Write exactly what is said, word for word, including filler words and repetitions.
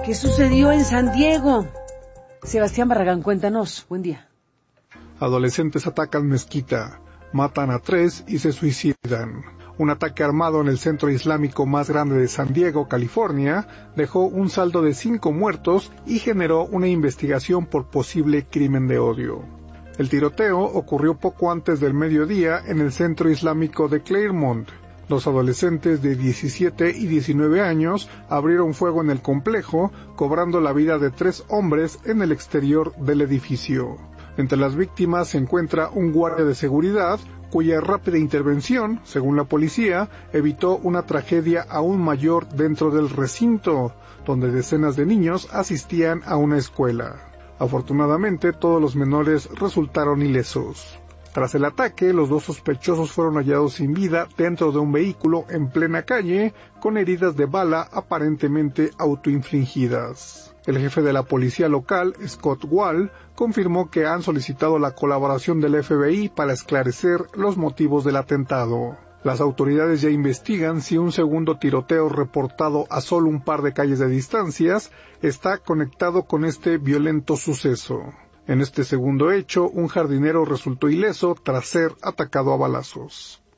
¿Qué sucedió en San Diego? Sebastián Barragán, cuéntanos. Buen día. Adolescentes atacan mezquita, matan a tres y se suicidan. Un ataque armado en el centro islámico más grande de San Diego, California, dejó un saldo de cinco muertos y generó una investigación por posible crimen de odio. El tiroteo ocurrió poco antes del mediodía en el centro islámico de Claremont. Los adolescentes de diecisiete y diecinueve años abrieron fuego en el complejo, cobrando la vida de tres hombres en el exterior del edificio. Entre las víctimas se encuentra un guardia de seguridad, cuya rápida intervención, según la policía, evitó una tragedia aún mayor dentro del recinto, donde decenas de niños asistían a una escuela. Afortunadamente, todos los menores resultaron ilesos. Tras el ataque, los dos sospechosos fueron hallados sin vida dentro de un vehículo en plena calle, con heridas de bala aparentemente autoinfligidas. El jefe de la policía local, Scott Wall, confirmó que han solicitado la colaboración del F B I para esclarecer los motivos del atentado. Las autoridades ya investigan si un segundo tiroteo reportado a solo un par de calles de distancias está conectado con este violento suceso. En este segundo hecho, un jardinero resultó ileso tras ser atacado a balazos.